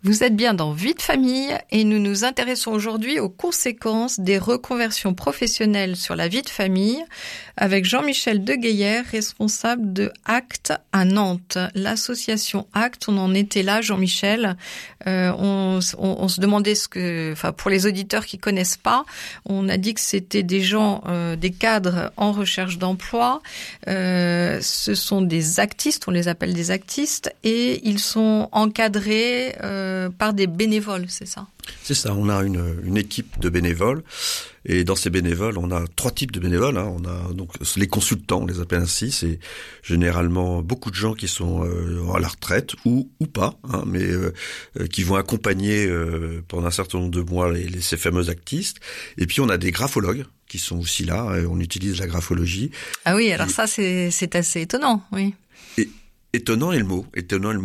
Vous êtes bien dans Vie de famille et nous nous intéressons aujourd'hui aux conséquences des reconversions professionnelles sur la vie de famille avec Jean-Michel Degueillère, responsable de ACT à Nantes. L'association ACT, on en était là, Jean-Michel. On se demandait pour les auditeurs qui connaissent pas, on a dit que c'était des gens, des cadres en recherche d'emploi. Ce sont des actistes, on les appelle des actistes, et ils sont encadrés par des bénévoles, c'est ça? C'est ça, on a une équipe de bénévoles, et dans ces bénévoles, on a 3 types de bénévoles. On a donc les consultants, on les appelle ainsi, c'est généralement beaucoup de gens qui sont à la retraite ou pas, mais qui vont accompagner pendant un certain nombre de mois ces fameux actistes. Et puis on a des graphologues qui sont aussi là, et on utilise la graphologie. Ah oui, alors ça c'est assez étonnant, oui. Et étonnant est le mot.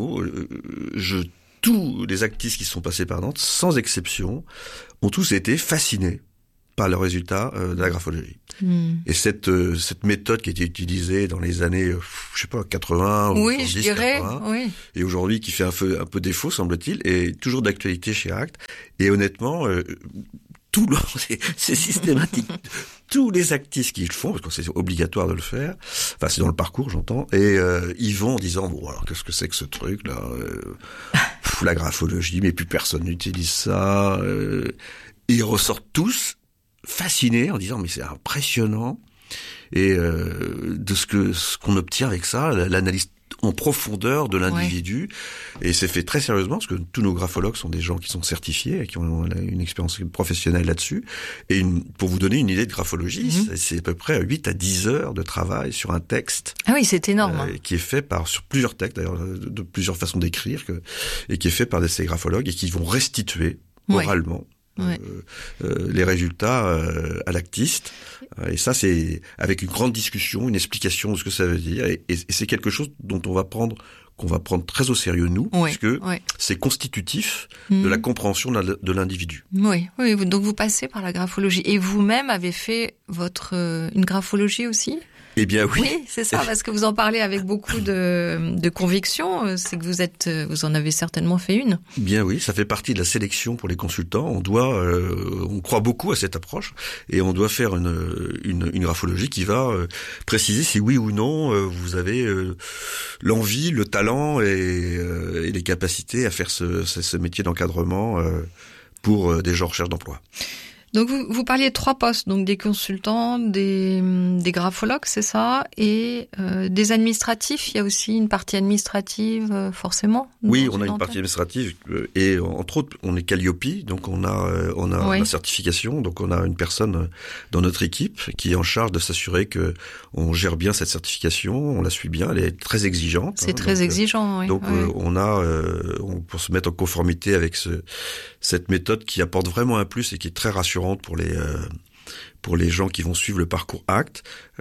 Tous les actistes qui sont passés par Nantes, sans exception, ont tous été fascinés par le résultat de la graphologie. Et cette méthode qui a été utilisée dans les années, 80 ou 70, je dirais, 80, oui. Et aujourd'hui qui fait un peu défaut, semble-t-il, est toujours d'actualité chez ACT. Et honnêtement, c'est systématique. Tous les actistes qui le font, parce que c'est obligatoire de le faire, enfin c'est dans le parcours, j'entends, et ils vont en disant bon alors qu'est-ce que c'est que ce truc là, la graphologie, mais plus personne n'utilise ça. Et ils ressortent tous fascinés en disant mais c'est impressionnant, et de ce qu'on obtient avec ça, l'analyse en profondeur de l'individu. Ouais. Et c'est fait très sérieusement, parce que tous nos graphologues sont des gens qui sont certifiés et qui ont une expérience professionnelle là-dessus. Et pour vous donner une idée de graphologie, c'est à peu près 8 à 10 heures de travail sur un texte. Ah oui, c'est énorme. Qui est fait sur plusieurs textes, d'ailleurs, de plusieurs façons d'écrire, et qui est fait par ces graphologues, et qui vont restituer oralement les résultats à l'actiste. Et ça, c'est avec une grande discussion, une explication de ce que ça veut dire. Et c'est quelque chose dont qu'on va prendre très au sérieux, nous, puisque c'est constitutif de la compréhension de l'individu. Oui, donc vous passez par la graphologie. Et vous-même avez fait une graphologie aussi ? Eh bien oui. Oui, c'est ça, parce que vous en parlez avec beaucoup de conviction, c'est que vous en avez certainement fait une. Bien oui, ça fait partie de la sélection pour les consultants. On croit beaucoup à cette approche, et on doit faire une graphologie qui va préciser si oui ou non vous avez l'envie, le talent et les capacités à faire ce métier d'encadrement pour des gens en recherche d'emploi. Donc vous parliez de 3 postes, donc des consultants, des graphologues, c'est ça, et des administratifs. Il y a aussi une partie administrative, forcément. Oui, on a une partie administrative, et entre autres, on est Calliope, donc on a la certification, donc on a une personne dans notre équipe qui est en charge de s'assurer que on gère bien cette certification, on la suit bien, elle est très exigeante. C'est très exigeant, oui. Donc pour se mettre en conformité avec cette méthode qui apporte vraiment un plus et qui est très rassurante pour les gens qui vont suivre le parcours ACT,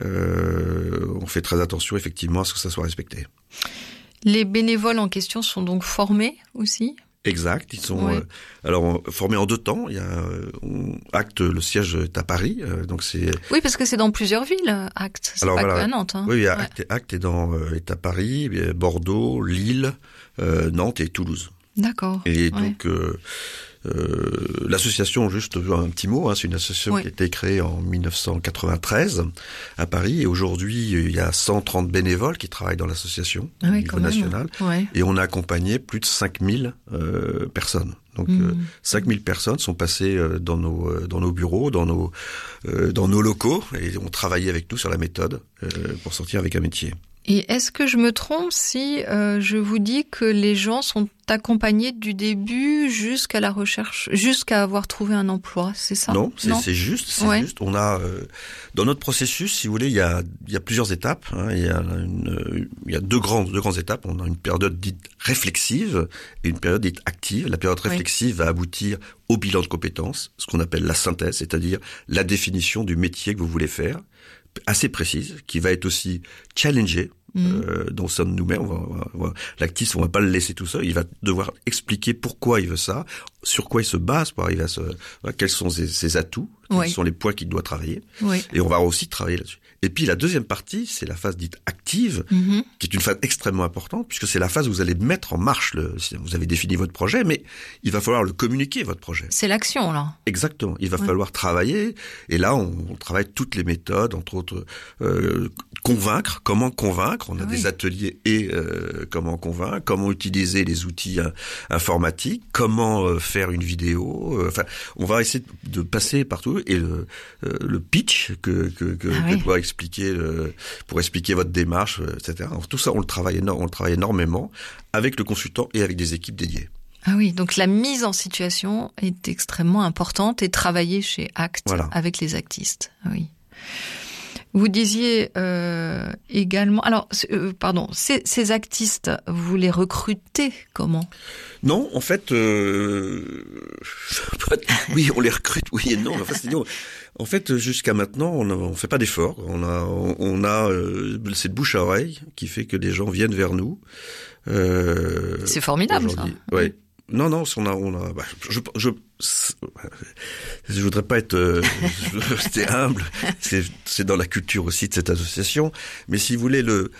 on fait très attention effectivement à ce que ça soit respecté. Les bénévoles en question sont donc formés aussi ? Exact, ils sont formés en 2 temps. Il y a ACT, le siège est à Paris, donc c'est. Oui, parce que c'est dans plusieurs villes, ACT. C'est pas que à Nantes. Oui, ACT est à Paris, Bordeaux, Lille, Nantes et Toulouse. D'accord. Et donc l'association, juste un petit mot, c'est une association qui a été créée en 1993 à Paris, et aujourd'hui il y a 130 bénévoles qui travaillent dans l'association au niveau national, et on a accompagné plus de 5000 personnes. Donc 5000 personnes sont passées dans nos bureaux, dans nos locaux, et ont travaillé avec nous sur la méthode pour sortir avec un métier. Et est-ce que je me trompe si je vous dis que les gens sont accompagnés du début jusqu'à la recherche, jusqu'à avoir trouvé un emploi, c'est ça? Non, c'est juste. On a dans notre processus, si vous voulez, il y a plusieurs étapes. Il y a deux grandes étapes. On a une période dite réflexive et une période dite active. La période réflexive va aboutir au bilan de compétences, ce qu'on appelle la synthèse, c'est-à-dire la définition du métier que vous voulez faire, assez précise, qui va être aussi challengée. Dont sommes nous-mêmes. L'actif, on va pas le laisser tout seul. Il va devoir expliquer pourquoi il veut ça, sur quoi il se base pour arriver à quels sont ses atouts. quels sont les points qu'il doit travailler. Et on va aussi travailler là-dessus. Et puis la deuxième partie, c'est la phase dite active, qui est une phase extrêmement importante, puisque c'est la phase où vous allez mettre en marche vous avez défini votre projet, mais il va falloir le communiquer, votre projet. C'est l'action, là. Exactement. Il va falloir travailler, et là, on travaille toutes les méthodes, entre autres, convaincre, comment convaincre. On a des ateliers comment convaincre, comment utiliser les outils informatiques, comment faire une vidéo. Enfin, on va essayer de passer partout, et le pitch que doit expliquer pour expliquer votre démarche, etc. Alors, tout ça, on le travaille énormément avec le consultant et avec des équipes dédiées. Ah oui, donc la mise en situation est extrêmement importante et travailler chez ACT avec les actistes. Oui. Vous disiez également... Alors, ces actistes, vous les recrutez comment ? Non, en fait... oui, on les recrute, oui et non. Enfin, en fait, jusqu'à maintenant, on fait pas d'efforts. On a cette bouche à oreille qui fait que des gens viennent vers nous. C'est formidable, ça. Ouais. Non, je voudrais pas être c'était humble, c'est dans la culture aussi de cette association, mais si vous voulez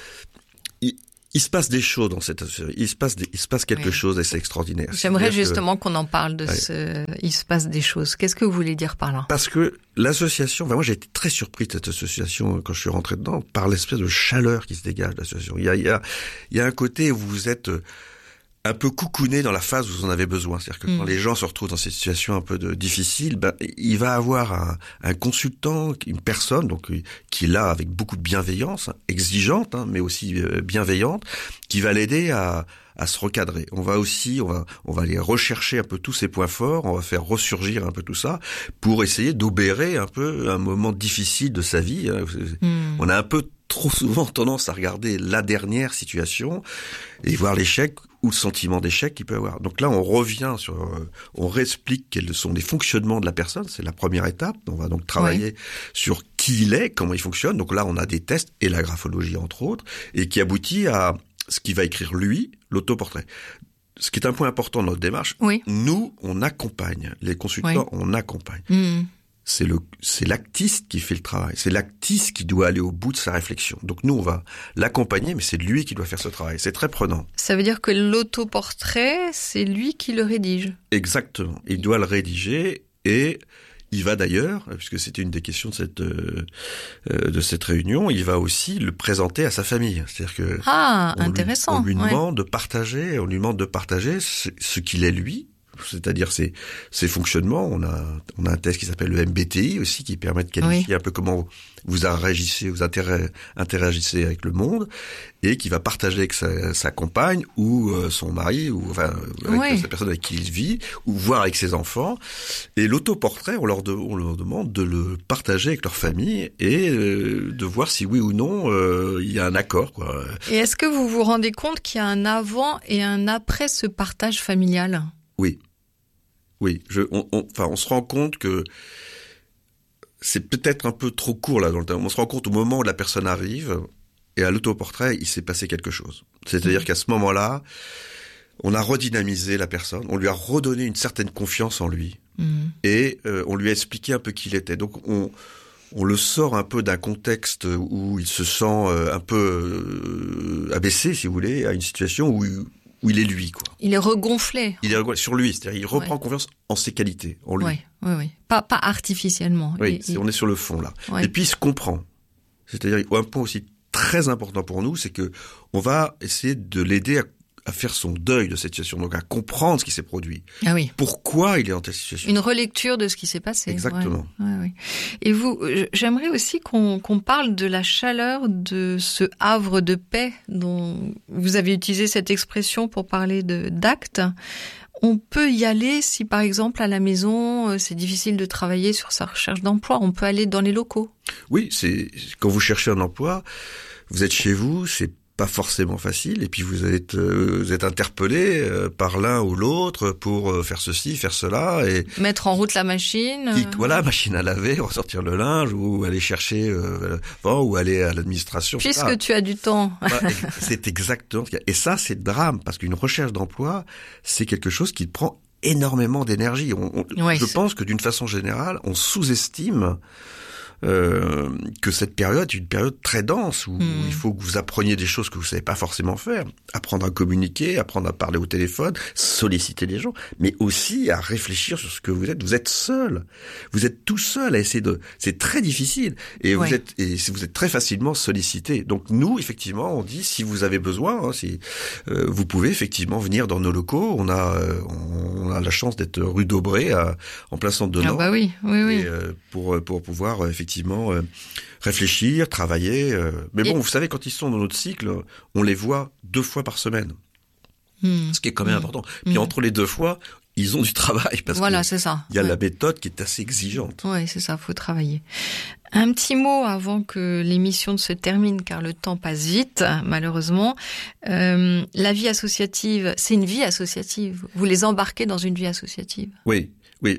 il se passe des choses dans cette association, il se passe quelque chose et c'est extraordinaire. J'aimerais justement qu'on en parle de il se passe des choses. Qu'est-ce que vous voulez dire par là ? Parce que l'association, moi j'ai été très surpris de cette association quand je suis rentré dedans, par l'espèce de chaleur qui se dégage de l'association. Il y a un côté où vous êtes un peu coucouné dans la phase où vous en avez besoin. C'est-à-dire que quand les gens se retrouvent dans ces situations un peu difficiles, il va avoir un consultant, une personne donc qui est là avec beaucoup de bienveillance, exigeante, mais aussi bienveillante, qui va l'aider à se recadrer. On va aller rechercher un peu tous ses points forts, on va faire ressurgir un peu tout ça pour essayer d'obérer un peu un moment difficile de sa vie. On a un peu trop souvent tendance à regarder la dernière situation et voir l'échec ou le sentiment d'échec qu'il peut avoir. Donc là, on revient on réexplique quels sont les fonctionnements de la personne. C'est la première étape. On va donc travailler sur qui il est, comment il fonctionne. Donc là, on a des tests et la graphologie entre autres, et qui aboutit à ce qu'il va écrire lui, l'autoportrait. Ce qui est un point important dans notre démarche. Nous, on accompagne les consultants, on accompagne. C'est l'actiste qui fait le travail. C'est l'actiste qui doit aller au bout de sa réflexion. Donc nous, on va l'accompagner, mais c'est lui qui doit faire ce travail. C'est très prenant. Ça veut dire que l'autoportrait, c'est lui qui le rédige. Exactement. Il doit le rédiger et il va d'ailleurs, puisque c'était une des questions de cette réunion, il va aussi le présenter à sa famille. C'est-à-dire que intéressant. On lui demande de partager ce qu'il est lui. C'est-à-dire ses fonctionnements. On a un test qui s'appelle le MBTI aussi, qui permet de qualifier un peu comment vous réagissez, vous interagissez avec le monde, et qui va partager avec sa compagne ou son mari, ou avec la personne avec qui il vit, ou voir avec ses enfants. Et l'autoportrait, on leur demande de le partager avec leur famille et de voir si oui ou non il y a un accord, quoi. Et est-ce que vous vous rendez compte qu'il y a un avant et un après ce partage familial ? Oui. On se rend compte que c'est peut-être un peu trop court là dans le temps. On se rend compte au moment où la personne arrive et à l'autoportrait, il s'est passé quelque chose. C'est-à-dire qu'à ce moment-là, on a redynamisé la personne, on lui a redonné une certaine confiance en lui et on lui a expliqué un peu qui il était. Donc on le sort un peu d'un contexte où il se sent un peu abaissé, si vous voulez, à une situation où il est lui, quoi. Il est regonflé. Il est sur lui, c'est-à-dire il reprend confiance en ses qualités, en lui. Oui. Pas artificiellement. Oui, on est sur le fond là. Et puis il se comprend. C'est-à-dire un point aussi très important pour nous, c'est que on va essayer de l'aider à faire son deuil de cette situation, donc à comprendre ce qui s'est produit. Ah oui. Pourquoi il est dans cette situation. Une relecture de ce qui s'est passé. Exactement. Ouais. Et j'aimerais aussi qu'on parle de la chaleur de ce havre de paix dont vous avez utilisé cette expression pour parler d'ACT. On peut y aller si, par exemple, à la maison, c'est difficile de travailler sur sa recherche d'emploi. On peut aller dans les locaux. Oui, quand vous cherchez un emploi, vous êtes chez vous, c'est pas forcément facile, et puis vous êtes interpellé par l'un ou l'autre pour faire ceci, faire cela, et mettre en route la machine. Machine à laver, ressortir le linge, ou aller chercher, ou aller à l'administration. Puisque tu as du temps. C'est exactement ce qu'il y a. Et ça, c'est le drame, parce qu'une recherche d'emploi, c'est quelque chose qui prend énormément d'énergie. Ouais, je pense que d'une façon générale, on sous-estime que cette période est une période très dense où il faut que vous appreniez des choses que vous savez pas forcément faire, apprendre à communiquer, apprendre à parler au téléphone, solliciter les gens, mais aussi à réfléchir sur ce que vous êtes. Vous êtes seul, vous êtes tout seul à essayer c'est très difficile et vous êtes très facilement sollicité. Donc nous, effectivement, on dit si vous avez besoin, vous pouvez effectivement venir dans nos locaux. On a la chance d'être rue d'Aubray, en plein centre de Nantes. Ah bah oui. Et, pour pouvoir effectivement réfléchir, travailler. Mais bon, vous savez, quand ils sont dans notre cycle, on les voit 2 fois par semaine. Ce qui est quand même important. Puis entre les 2 fois, ils ont du travail parce c'est ça. Il y a la méthode qui est assez exigeante. Oui, c'est ça, faut travailler. Un petit mot avant que l'émission se termine, car le temps passe vite, malheureusement. La vie associative, c'est une vie associative. Vous les embarquez dans une vie associative. Oui,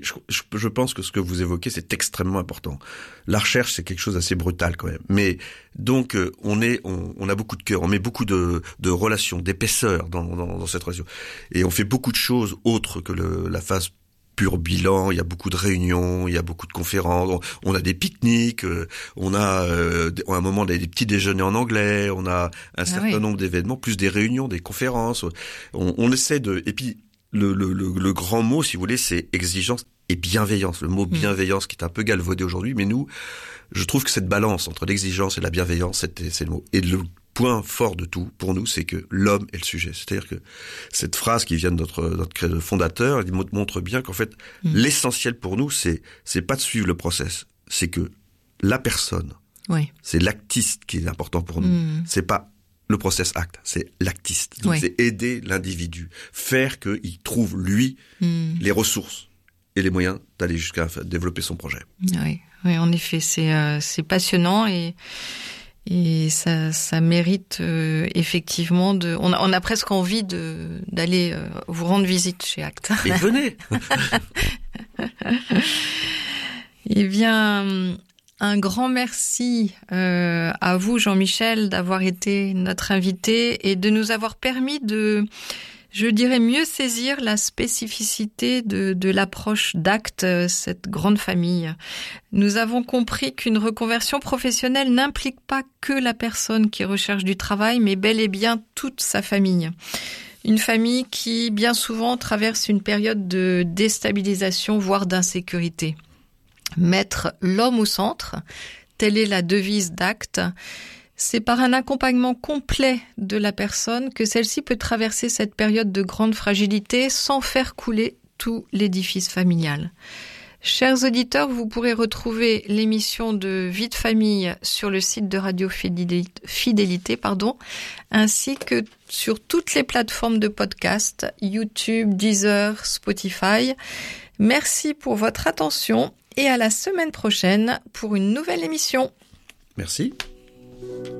je pense que ce que vous évoquez, c'est extrêmement important. La recherche, c'est quelque chose d'assez brutal quand même. Mais donc, on a beaucoup de cœur, on met beaucoup de relations, d'épaisseur dans cette relation. Et on fait beaucoup de choses autres que la phase pur bilan. Il y a beaucoup de réunions, il y a beaucoup de conférences, on a des pique-niques, on a à un moment des petits déjeuners en anglais, on a un certain nombre d'événements, plus des réunions, des conférences. On essaie et puis le grand mot, si vous voulez, c'est exigence et bienveillance. Le mot bienveillance qui est un peu galvaudé aujourd'hui, mais nous, je trouve que cette balance entre l'exigence et la bienveillance, c'est le mot. Et le point fort de tout, pour nous, c'est que l'homme est le sujet. C'est-à-dire que cette phrase qui vient de notre fondateur, il montre bien qu'en fait, l'essentiel pour nous, c'est pas de suivre le process. C'est que la personne, c'est l'actiste qui est important pour nous. C'est pas le process acte, c'est l'actiste. Donc c'est aider l'individu, faire qu'il trouve, lui, les ressources et les moyens d'aller jusqu'à développer son projet. Oui, en effet, c'est passionnant et ça mérite effectivement on a presque envie d'aller vous rendre visite chez ACT. Et venez. Eh bien, un grand merci à vous, Jean-Michel, d'avoir été notre invité et de nous avoir permis je dirais, mieux saisir la spécificité de l'approche d'ACT, cette grande famille. Nous avons compris qu'une reconversion professionnelle n'implique pas que la personne qui recherche du travail, mais bel et bien toute sa famille. Une famille qui, bien souvent, traverse une période de déstabilisation, voire d'insécurité. Mettre l'homme au centre, telle est la devise d'ACT. C'est par un accompagnement complet de la personne que celle-ci peut traverser cette période de grande fragilité sans faire couler tout l'édifice familial. Chers auditeurs, vous pourrez retrouver l'émission de Vie de famille sur le site de Radio Fidélité, ainsi que sur toutes les plateformes de podcast, YouTube, Deezer, Spotify. Merci pour votre attention et à la semaine prochaine pour une nouvelle émission. Merci.